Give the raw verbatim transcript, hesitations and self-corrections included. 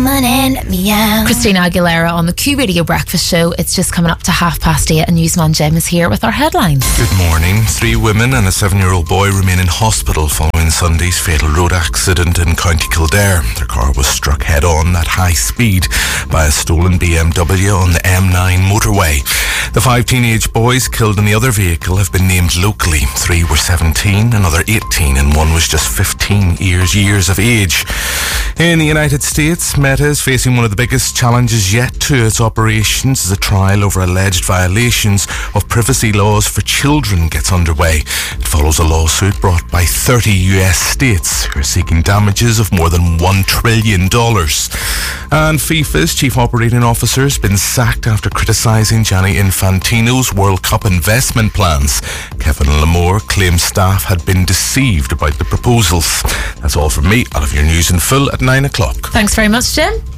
Meow. Christina Aguilera on the Q Radio Breakfast Show. It's just coming up to half past eight and newsman Jim is here with our headlines. Good morning. Three women and a seven-year-old boy remain in hospital following Sunday's fatal road accident in County Kildare. Their car was struck head-on at high speed by a stolen B M W on the M nine motorway. The five teenage boys killed in the other vehicle have been named locally. Three were seventeen, another eighteen, and one was just fifteen years, years of age. In the United States, Meta is facing one of the biggest challenges yet to its operations as a trial over alleged violations of privacy laws for children gets underway. It follows a lawsuit brought by thirty U S states who are seeking damages of more than one trillion dollars. And FIFA's chief operating officer has been sacked after criticising Gianni Infantino's World Cup investment plans. Kevin Lamore claims staff had been deceived about the proposals. That's all from me. I'll have your news in full at nine o'clock. Thanks very much, Jim.